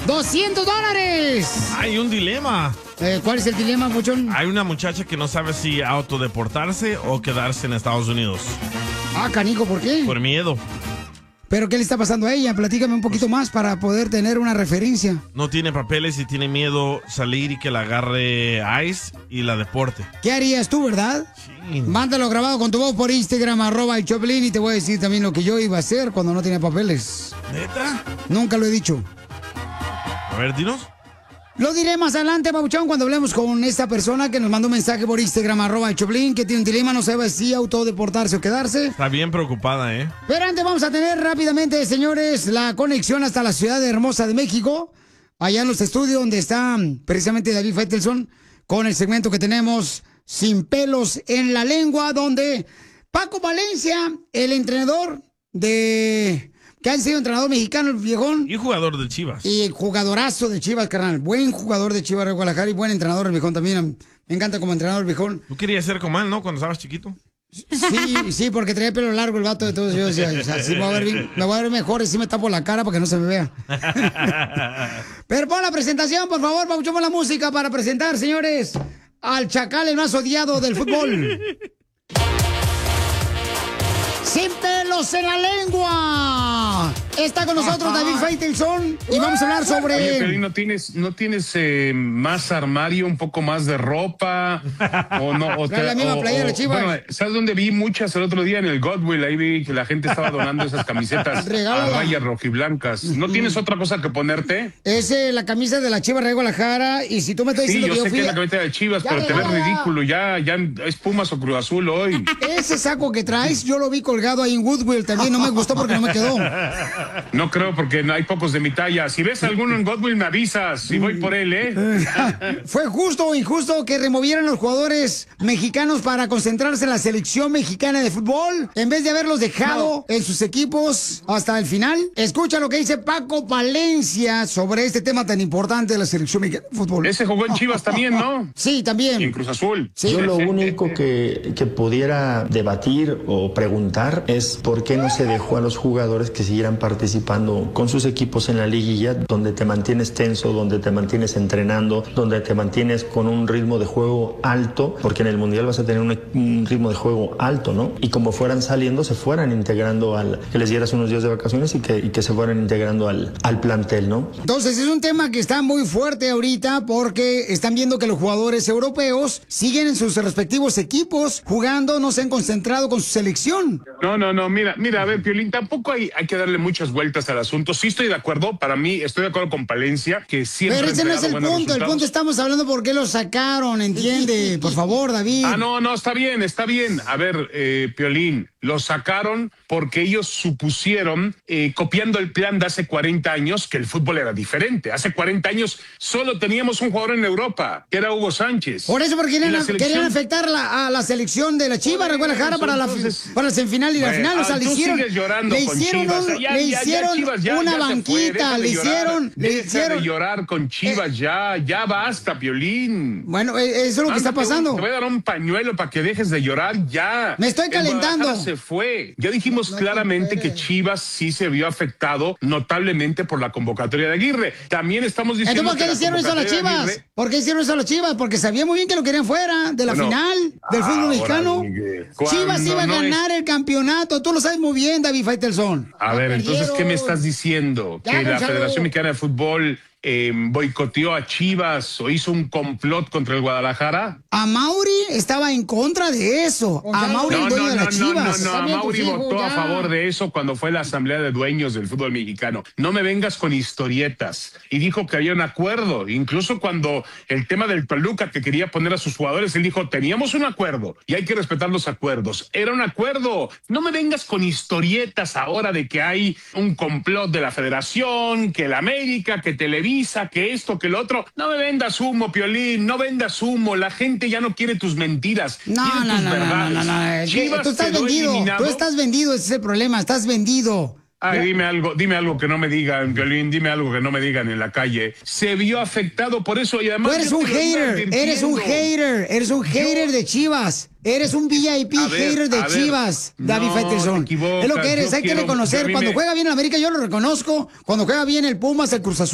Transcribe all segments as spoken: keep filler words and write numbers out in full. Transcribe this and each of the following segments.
¡doscientos dólares! Hay un dilema. Eh, ¿Cuál es el dilema, Muchón? Hay una muchacha que no sabe si autodeportarse o quedarse en Estados Unidos. Ah, canijo, ¿por qué? Por miedo. ¿Pero qué le está pasando a ella? Platícame un poquito más para poder tener una referencia. No tiene papeles y tiene miedo salir y que la agarre ICE y la deporte. ¿Qué harías tú, verdad? Sí. Mándalo grabado con tu voz por Instagram, arroba el Choplin, y te voy a decir también lo que yo iba a hacer cuando no tenía papeles. ¿Neta? Nunca lo he dicho. A ver, dinos. Lo diré más adelante, Pabuchón, cuando hablemos con esta persona que nos mandó un mensaje por Instagram, arroba el Choplin, que tiene un dilema, no sabe si autodeportarse o quedarse. Está bien preocupada, ¿eh? Pero antes vamos a tener rápidamente, señores, la conexión hasta la ciudad hermosa de México, allá en los estudios donde está precisamente David Faitelson, con el segmento que tenemos Sin Pelos en la Lengua, donde Paco Valencia, el entrenador de... que ha sido entrenador mexicano, el viejón. Y jugador de Chivas. Y jugadorazo de Chivas, carnal. Buen jugador de Chivas de Guadalajara y buen entrenador el viejón también. Me encanta como entrenador el viejón. Tú querías ser como él, ¿no? Cuando estabas chiquito. Sí, sí, porque traía pelo largo el vato de todos. Yo decía, o sea, sí me voy a ver bien, me voy a ver mejor y sí me tapo la cara para que no se me vea. Pero pon la presentación, por favor, Pauchón, pon la música para presentar, señores, al chacal, el más odiado del fútbol. Sin pelos en la lengua. Está con nosotros David Faitelson y vamos a hablar sobre... Oye, Pelín, ¿no tienes, no tienes eh, más armario, un poco más de ropa? O no, o te, la misma o, playera de Chivas. Bueno, ¿sabes dónde vi muchas el otro día? En el Godwill, ahí vi que la gente estaba donando esas camisetas a rayas rojiblancas. ¿No mm. tienes otra cosa que ponerte? Es eh, la camisa de la Chivas de Guadalajara, y si tú me estás sí, diciendo yo que sé yo fui... que es la camiseta de Chivas, ya pero te ves ridículo, ya, ya es Pumas o Cruz Azul hoy. Ese saco que traes, yo lo vi colgado ahí en Goodwill también, no me gustó porque no me quedó. No creo, porque no hay pocos de mi talla. Si ves alguno en Godwill, me avisas, si voy por él, ¿eh? ¿Fue justo o injusto que removieran a los jugadores mexicanos para concentrarse en la selección mexicana de fútbol, en vez de haberlos dejado no. en sus equipos hasta el final? Escucha lo que dice Paco Valencia sobre este tema tan importante de la selección mexicana de fútbol. Ese jugó en Chivas también, ¿no? Sí, también. Y en Cruz Azul. Sí. Yo lo único que, que pudiera debatir o preguntar es por qué no se dejó a los jugadores que siguieran participando con sus equipos en la liguilla, donde te mantienes tenso, donde te mantienes entrenando, donde te mantienes con un ritmo de juego alto, porque en el Mundial vas a tener un, un ritmo de juego alto, ¿no? Y como fueran saliendo, se fueran integrando al... que les dieras unos días de vacaciones y que, y que se fueran integrando al, al plantel, ¿no? Entonces es un tema que está muy fuerte ahorita porque están viendo que los jugadores europeos siguen en sus respectivos equipos jugando, no se han concentrado con su selección. No, no, no, mira, mira, a ver, Piolín, tampoco hay, hay que darle muchas vueltas al asunto. Sí estoy de acuerdo, para mí estoy de acuerdo con Palencia, que siempre... Pero ese no es el punto, resultados. El punto estamos hablando por qué lo sacaron, ¿entiende? Por favor, David. Ah, no, no, está bien, está bien. A ver, eh, Piolín, lo sacaron porque ellos supusieron, eh, copiando el plan de hace cuarenta años, que el fútbol era diferente. Hace cuarenta años solo teníamos un jugador en Europa, que era Hugo Sánchez. Por eso, porque querían, selección... querían afectar la, a la selección de la Chivas de Guadalajara para, entonces, la, para la semifinal y bueno, la final. O sea, le hicieron, le hicieron, Chivas, un, ya, le ya, hicieron ya, Chivas, ya, una ya banquita, le hicieron... Le Deja hicieron... de llorar con Chivas, eh, ya, ya basta, Piolín. Bueno, eso es lo que está pasando. Un, te voy a dar un pañuelo para que dejes de llorar, ya. Me estoy calentando. Se fue. Ya dijimos no claramente que Chivas sí se vio afectado notablemente por la convocatoria de Aguirre. También estamos diciendo. Entonces, ¿por qué hicieron eso a las Chivas? Aguirre... ¿Por qué hicieron eso a las Chivas? Porque sabía muy bien que lo querían fuera de la bueno, final del fútbol mexicano. Chivas iba a no ganar es... el campeonato. Tú lo sabes muy bien, David Faitelson. A ver, entonces, ¿qué me estás diciendo? Ya, que la Federación Mexicana de Fútbol Eh, boicoteó a Chivas o hizo un complot contra el Guadalajara. A Mauri estaba en contra de eso. A Mauri, no, el dueño no, de las no, Chivas. No, no, no, a Mauri votó a favor de eso cuando fue la asamblea de dueños del fútbol mexicano. No me vengas con historietas. Y dijo que había un acuerdo. Incluso cuando el tema del Toluca, que quería poner a sus jugadores, él dijo, teníamos un acuerdo y hay que respetar los acuerdos. Era un acuerdo. No me vengas con historietas ahora de que hay un complot de la Federación, que el América, que Televisa, que esto, que lo otro. No me vendas humo, Piolín, no vendas humo. La gente ya no quiere tus mentiras. No, no, tus no, no, no, no, no. Chivas tú estás vendido. Eliminado. Tú estás vendido, ese es el problema. Estás vendido. Ay, dime algo, dime algo que no me digan, Piolín, dime algo que no me digan en la calle. Se vio afectado por eso y además... Tú eres un hater, eres un hater, eres un hater yo... de Chivas. Eres un V I P ver, hater de Chivas, ver, David no, Faitelson. Es lo que eres, hay quiero, que reconocer. Cuando me... juega bien el América yo lo reconozco. Cuando juega bien el Pumas, el Cruz Azul.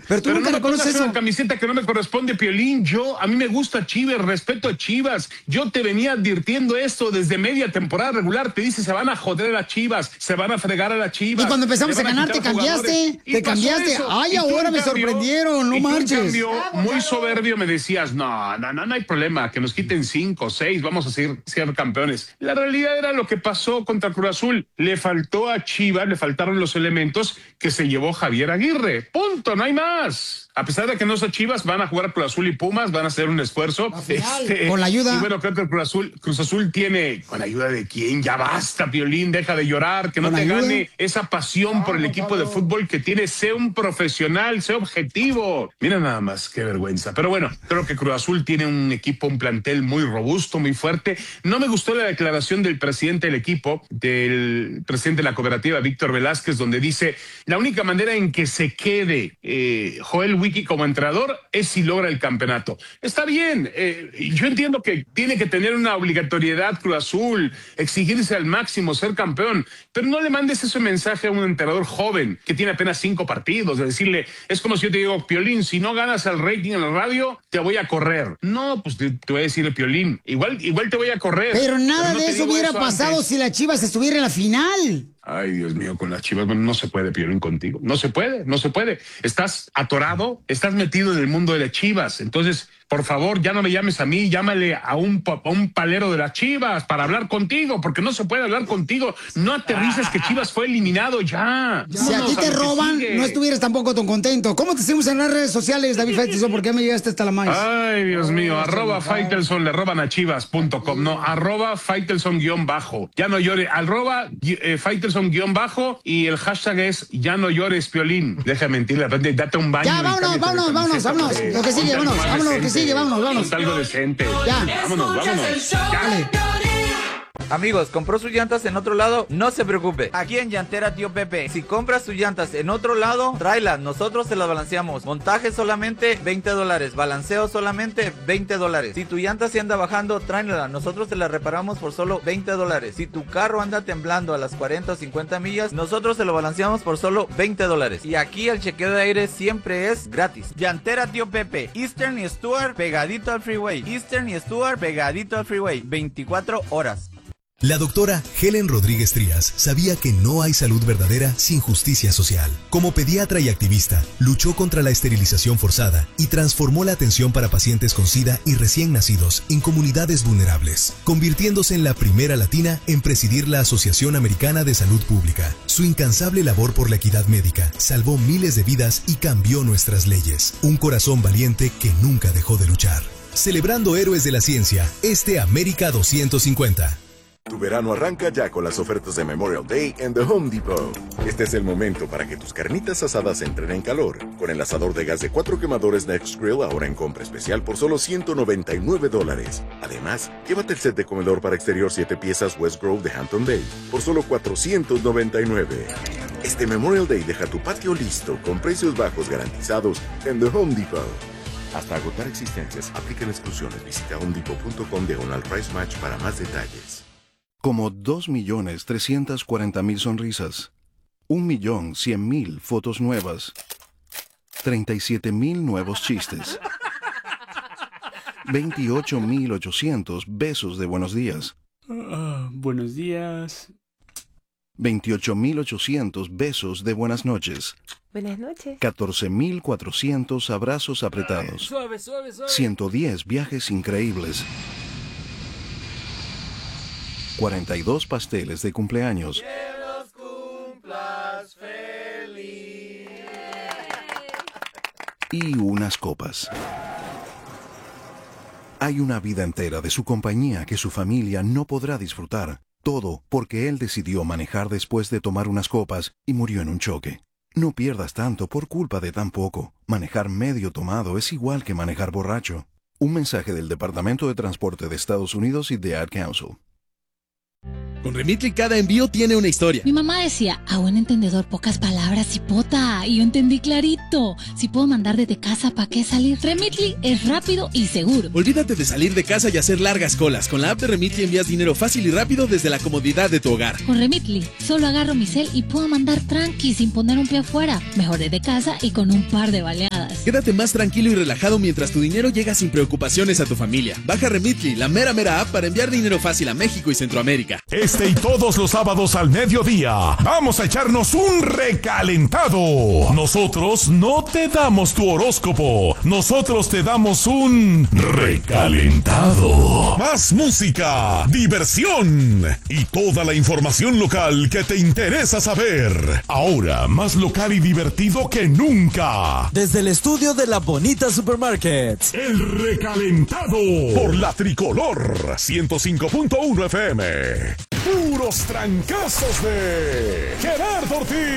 Pero tú Pero nunca no me reconoces pongas eso. una camiseta que no me corresponde, Piolín. Yo, a mí me gusta Chivas, respeto a Chivas. Yo te venía advirtiendo esto desde media temporada regular. Te dice, se van a joder a las Chivas, se van a fregar a las Chivas. Y cuando empezamos le a van ganar, te quitar cambiaste, jugadores. Y te pasó cambiaste. eso. Ay, Y tú, ahora en me cambio, sorprendieron, no y tú, en marches. cambio, muy soberbio me decías, no, no, no, no hay problema, que nos quiten cinco, seis, vamos a ser, ser campeones. La realidad era lo que pasó contra Cruz Azul. Le faltó a Chivas, le faltaron los elementos que se llevó Javier Aguirre. Punto, no hay más. A pesar de que no son Chivas, van a jugar Cruz Azul y Pumas, van a hacer un esfuerzo. Este, con la ayuda. Y bueno, creo que Cruz Azul, Cruz Azul tiene, ¿con ayuda de quién? Ya basta, Piolín, deja de llorar, que no te ayuda? Gane esa pasión por el equipo de fútbol que tiene. Sé un profesional, sé objetivo. Mira nada más, qué vergüenza. Pero bueno, creo que Cruz Azul tiene un equipo, un plantel muy robusto, muy fuerte. No me gustó la declaración del presidente del equipo, del presidente de la cooperativa, Víctor Velázquez, donde dice, la única manera en que se quede eh, Joel Wiki como entrenador es si logra el campeonato. Está bien, eh, yo entiendo que tiene que tener una obligatoriedad Cruz Azul, exigirse al máximo, ser campeón, pero no le mandes ese mensaje a un entrenador joven que tiene apenas cinco partidos, de decirle, es como si yo te digo, Piolín, si no ganas el rating en la radio, te voy a correr. No, pues te, te voy a decir, Piolín, igual, igual te voy a correr. Pero nada pero no de eso hubiera eso pasado antes. Si la Chivas estuviera en la final. Ay, Dios mío, con las Chivas, bueno, no se puede, Piolín, contigo. No se puede, no se puede. Estás atorado, estás metido en el mundo de las Chivas. Entonces, por favor, ya no me llames a mí, llámale a un, a un palero de las Chivas para hablar contigo, porque no se puede hablar contigo. No aterrices que Chivas fue eliminado ya. ya. Si a ti te roban, no estuvieras tampoco tan contento. ¿Cómo te seguimos en las redes sociales, David Faitelson? ¿Por qué me llegaste hasta la maíz? Ay, Dios mío, oh, arroba Faitelson, le roban a chivas punto com, no, arroba Faitelson guión bajo. Ya no llore, arroba eh, Faitelson guión bajo y el hashtag es ya no llores, Piolín. Deja de mentir, date un baño. Ya, vámonos, vámonos, vámonos, vámonos. Lo que sigue, vámonos, vámonos, lo que sigue, vámonos, vámonos. Algo decente. Ya. Vámonos, vámonos. Dale. Amigos, ¿compró sus llantas en otro lado? No se preocupe. Aquí en Llantera Tío Pepe, si compras sus llantas en otro lado, tráelas, nosotros se las balanceamos. Montaje solamente veinte dólares, balanceo solamente veinte dólares. Si tu llanta se anda bajando, tráela, nosotros te la reparamos por solo veinte dólares. Si tu carro anda temblando a las cuarenta o cincuenta millas, nosotros se lo balanceamos por solo veinte dólares. Y aquí el chequeo de aire siempre es gratis. Llantera Tío Pepe, Eastern y Stuart pegadito al freeway. Eastern y Stuart pegadito al freeway, veinticuatro horas. La doctora Helen Rodríguez Trías sabía que no hay salud verdadera sin justicia social. Como pediatra y activista, luchó contra la esterilización forzada y transformó la atención para pacientes con SIDA y recién nacidos en comunidades vulnerables, convirtiéndose en la primera latina en presidir la Asociación Americana de Salud Pública. Su incansable labor por la equidad médica salvó miles de vidas y cambió nuestras leyes. Un corazón valiente que nunca dejó de luchar. Celebrando héroes de la ciencia, este América doscientos cincuenta. Tu verano arranca ya con las ofertas de Memorial Day en The Home Depot. Este es el momento para que tus carnitas asadas entren en calor. Con el asador de gas de cuatro quemadores Next Grill ahora en compra especial por solo ciento noventa y nueve dólares. Además, llévate el set de comedor para exterior siete piezas West Grove de Hampton Bay por solo cuatrocientos noventa y nueve. Este Memorial Day deja tu patio listo con precios bajos garantizados en The Home Depot. Hasta agotar existencias, aplican exclusiones. Visita home depot punto com diagonal price match para más detalles. Como dos millones trescientas cuarenta mil sonrisas, un millón cien mil fotos nuevas, treinta y siete mil nuevos chistes, veintiocho mil ochocientos besos de buenos días. Uh, buenos días. veintiocho mil ochocientos besos de buenas noches. Buenas noches. catorce mil cuatrocientos abrazos apretados. Suave, suave, suave. ciento diez viajes increíbles. cuarenta y dos pasteles de cumpleaños. Que los cumplas feliz. Y unas copas. Hay una vida entera de su compañía que su familia no podrá disfrutar. Todo porque él decidió manejar después de tomar unas copas y murió en un choque. No pierdas tanto por culpa de tan poco. Manejar medio tomado es igual que manejar borracho. Un mensaje del Departamento de Transporte de Estados Unidos y de Ad Council. Con Remitly cada envío tiene una historia. Mi mamá decía, a buen entendedor pocas palabras y pota, y yo entendí clarito. Si puedo mandar desde casa, ¿para qué salir? Remitly es rápido y seguro. Olvídate de salir de casa y hacer largas colas. Con la app de Remitly envías dinero fácil y rápido desde la comodidad de tu hogar. Con Remitly, solo agarro mi cel y puedo mandar tranqui sin poner un pie afuera. Mejor desde casa y con un par de baleadas. Quédate más tranquilo y relajado mientras tu dinero llega sin preocupaciones a tu familia. Baja Remitly, la mera mera app para enviar dinero fácil a México y Centroamérica. Este y todos los sábados al mediodía, vamos a echarnos un recalentado. Nosotros no te damos tu horóscopo, nosotros te damos un recalentado. Más música, diversión y toda la información local que te interesa saber. Ahora más local y divertido que nunca. Desde el estudio de La Bonita Supermarket. El recalentado por la Tricolor ciento cinco punto uno F M. Puros trancazos de Gerardo Ortiz.